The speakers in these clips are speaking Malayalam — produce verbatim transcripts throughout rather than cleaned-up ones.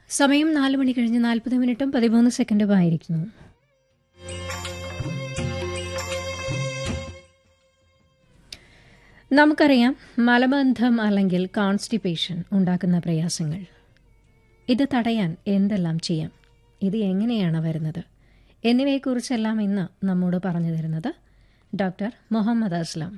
സമയം നാല് മണി കഴിഞ്ഞ് നാൽപ്പത് മിനിറ്റും പതിമൂന്ന് സെക്കൻഡുമായിരിക്കുന്നു. നമുക്കറിയാം മലബന്ധം അല്ലെങ്കിൽ കോൺസ്റ്റിപ്പേഷൻ ഉണ്ടാക്കുന്ന പ്രയാസങ്ങൾ. ഇത് തടയാൻ എന്തെല്ലാം ചെയ്യാം, ഇത് എങ്ങനെയാണ് വരുന്നത് എന്നിവയെക്കുറിച്ചെല്ലാം ഇന്ന് നമ്മോട് പറഞ്ഞു തരുന്നത് ഡോക്ടർ മുഹമ്മദ് അസ്ലം.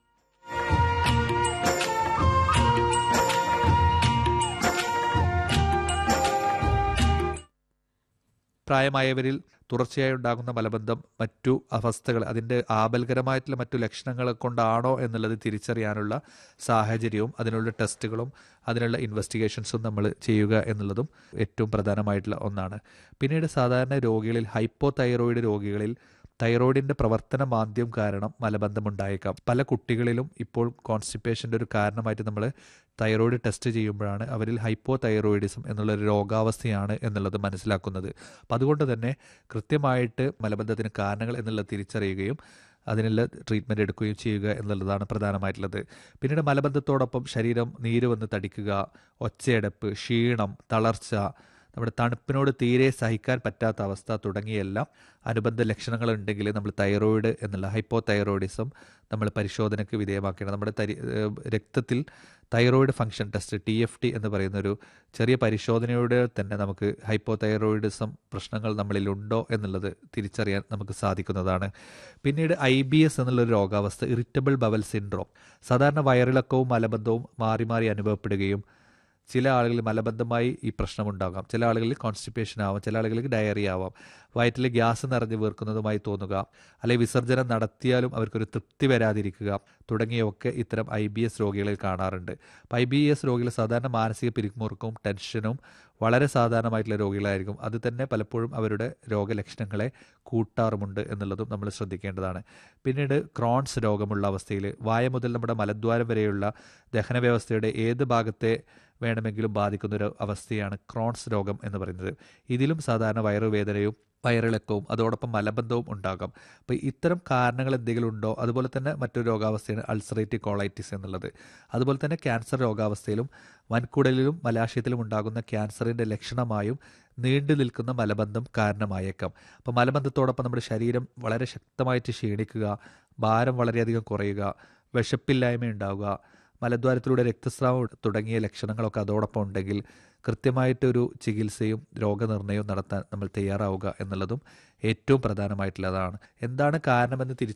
പ്രായമായവരിൽ തുടർച്ചയായി ഉണ്ടാകുന്ന മലബന്ധം മറ്റു അവസ്ഥകൾ, അതിൻ്റെ ആപൽകരമായിട്ടുള്ള മറ്റു ലക്ഷണങ്ങൾ കൊണ്ടാണോ എന്നുള്ളത് തിരിച്ചറിയാനുള്ള സാഹചര്യവും അതിനുള്ള ടെസ്റ്റുകളും അതിനുള്ള ഇൻവെസ്റ്റിഗേഷൻസും നമ്മൾ ചെയ്യുക എന്നുള്ളതും ഏറ്റവും പ്രധാനമായിട്ടുള്ള ഒന്നാണ്. പിന്നീട് സാധാരണ രോഗികളിൽ ഹൈപ്പോ തൈറോയിഡ് രോഗികളിൽ തൈറോയിഡിൻ്റെ പ്രവർത്തന മാന്ദ്യം കാരണം മലബന്ധമുണ്ടായേക്കാം. പല കുട്ടികളിലും ഇപ്പോൾ കോൺസ്റ്റിപ്പേഷൻ്റെ ഒരു കാരണമായിട്ട് നമ്മൾ തൈറോയിഡ് ടെസ്റ്റ് ചെയ്യുമ്പോഴാണ് അവരിൽ ഹൈപ്പോ തൈറോയിഡിസം എന്നുള്ളൊരു രോഗാവസ്ഥയാണ് എന്നുള്ളത് മനസ്സിലാക്കുന്നത്. അപ്പം അതുകൊണ്ട് തന്നെ കൃത്യമായിട്ട് മലബന്ധത്തിന് കാരണങ്ങൾ എന്നുള്ളത് തിരിച്ചറിയുകയും അതിനുള്ള ട്രീറ്റ്മെൻറ്റ് എടുക്കുകയും ചെയ്യുക എന്നുള്ളതാണ് പ്രധാനമായിട്ടുള്ളത്. പിന്നീട് മലബന്ധത്തോടൊപ്പം ശരീരം നീര് വന്ന് തടിക്കുക, ഒച്ചയടപ്പ്, ക്ഷീണം, തളർച്ച, നമ്മുടെ തണുപ്പിനോട് തീരെ സഹിക്കാൻ പറ്റാത്ത അവസ്ഥ തുടങ്ങിയെല്ലാം അനുബന്ധ ലക്ഷണങ്ങൾ ഉണ്ടെങ്കിൽ നമ്മൾ തൈറോയിഡ് എന്നുള്ള ഹൈപ്പോ തൈറോയിഡിസം നമ്മൾ പരിശോധനയ്ക്ക് വിധേയമാക്കണം. നമ്മുടെ തരി രക്തത്തിൽ thyroid function test T F T എന്ന് പറയുന്നൊരു ചെറിയ പരിശോധനയോടെ തന്നെ നമുക്ക് ഹൈപ്പോ തൈറോയിഡിസം പ്രശ്നങ്ങൾ നമ്മളിലുണ്ടോ എന്നുള്ളത് തിരിച്ചറിയാൻ നമുക്ക് സാധിക്കുന്നതാണ്. പിന്നീട് ഐ ബി എസ് എന്നുള്ളൊരു രോഗാവസ്ഥ, ഇറിറ്റബിൾ ബവൽ സിൻഡ്രോം, സാധാരണ വയറിളക്കവും മലബന്ധവും മാറി മാറി അനുഭവപ്പെടുകയും ചില ആളുകളിൽ മലബന്ധമായി ഈ പ്രശ്നമുണ്ടാകാം, ചില ആളുകളിൽ കോൺസ്റ്റിപ്പേഷൻ ആവാം, ചില ആളുകളിൽ ഡയറിയ ആവാം, വയറ്റിൽ ഗ്യാസ് നിറഞ്ഞു വീർക്കുന്നതുമായി തോന്നുക, അല്ലെങ്കിൽ വിസർജനം നടത്തിയാലും അവർക്കൊരു തൃപ്തി വരാതിരിക്കുക തുടങ്ങിയൊക്കെ ഇത്തരം ഐ ബി എസ് രോഗികളിൽ കാണാറുണ്ട്. അപ്പോൾ ഐ ബി എസ് രോഗികൾ സാധാരണ മാനസിക പിരിമുറുക്കവും ടെൻഷനും വളരെ സാധാരണമായിട്ടുള്ള രോഗികളായിരിക്കും. അത് തന്നെ പലപ്പോഴും അവരുടെ രോഗലക്ഷണങ്ങളെ കൂട്ടാറുമുണ്ട് എന്നുള്ളതും നമ്മൾ ശ്രദ്ധിക്കേണ്ടതാണ്. പിന്നീട് ക്രോൺസ് രോഗമുള്ള അവസ്ഥയിൽ വായ മുതൽ നമ്മുടെ മലദ്വാരം വരെയുള്ള ദഹന വ്യവസ്ഥയുടെ ഏത് ഭാഗത്തെ വേണമെങ്കിലും ബാധിക്കുന്നൊരു അവസ്ഥയാണ് ക്രോൺസ് രോഗം എന്ന് പറയുന്നത്. ഇതിലും സാധാരണ വയറുവേദനയും വയറിളക്കവും അതോടൊപ്പം മലബന്ധവും ഉണ്ടാകാം. അപ്പോൾ ഇത്തരം കാരണങ്ങൾ എന്തെങ്കിലും ഉണ്ടോ? അതുപോലെ തന്നെ മറ്റൊരു രോഗാവസ്ഥയാണ് അൾസറേറ്റീവ് കോളൈറ്റിസ് എന്നുള്ളത്. അതുപോലെ തന്നെ ക്യാൻസർ രോഗാവസ്ഥയിലും വൻകുടലിലും മലാശയത്തിലും ഉണ്ടാകുന്ന ക്യാൻസറിൻ്റെ ലക്ഷണമായും നീണ്ടു നിൽക്കുന്ന മലബന്ധം കാരണമായേക്കാം. അപ്പോൾ മലബന്ധത്തോടൊപ്പം നമ്മുടെ ശരീരം വളരെ ശക്തമായിട്ട് ക്ഷീണിക്കുക, ഭാരം വളരെയധികം കുറയുക, വിശപ്പില്ലായ്മ ഉണ്ടാവുക, മലദ്വാരത്തിലൂടെ രക്തസ്രാവം തുടങ്ങിയ ലക്ഷണങ്ങളൊക്കെ അതോടൊപ്പം ഉണ്ടെങ്കിൽ കൃത്യമായിട്ടൊരു ചികിത്സയും രോഗനിർണയവും നടത്താൻ നമ്മൾ തയ്യാറാവുക എന്നുള്ളതും ഏറ്റവും പ്രധാനമായിട്ടുള്ളതാണ്. എന്താണ് കാരണമെന്ന് തിരിച്ചറിയാൻ